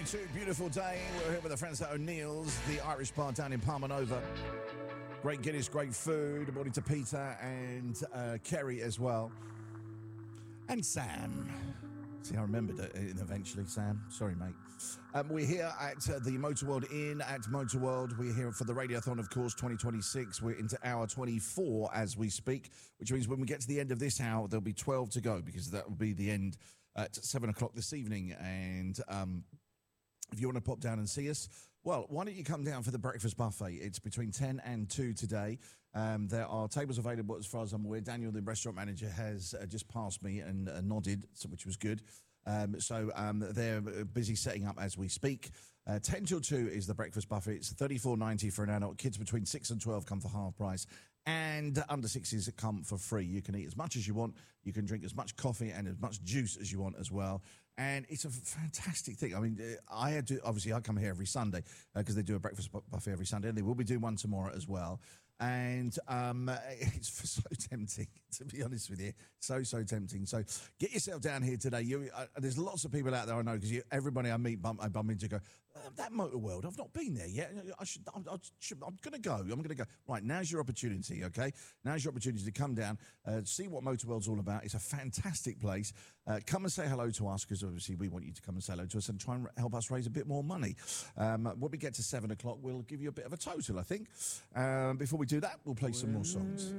to Beautiful Day. We're here with the friends at O'Neill's, the Irish bar down in Palma Nova. Great Guinness, great food. Good morning to Peter and Kerry as well. And Sam. See, I remembered it eventually, Sam. Sorry, mate. We're here at the Motor World Inn at Motor World. We're here for the Radiothon, of course, 2026. We're into hour 24 as we speak, which means when we get to the end of this hour, there'll be 12 to go because that will be the end at 7 o'clock this evening. And if you want to pop down and see us, well, why don't you come down for the breakfast buffet? It's between 10 and 2 today. There are tables available as far as I'm aware. Daniel, the restaurant manager, has just passed me and nodded, which was good. They're busy setting up as we speak. 10 till 2 is the breakfast buffet. It's $34.90 for an adult. Kids between 6 and 12 come for half price. And under 6s come for free. You can eat as much as you want. You can drink as much coffee and as much juice as you want as well. And it's a fantastic thing. I mean, I come here every Sunday because they do a breakfast buffet every Sunday. And they will be doing one tomorrow as well. And it's so tempting, to be honest with you. So tempting. So get yourself down here today. There's lots of people out there I know because everybody I meet, I bump into go, that Motor World, I've not been there yet. I'm going to go. I'm going to go. Right, now's your opportunity, okay? Now's your opportunity to come down, see what Motor World's all about. It's a fantastic place. Come and say hello to us because obviously we want you to come and say hello to us and try and help us raise a bit more money. When we get to 7 o'clock, we'll give you a bit of a total, I think. Before we do that, we'll play some more songs.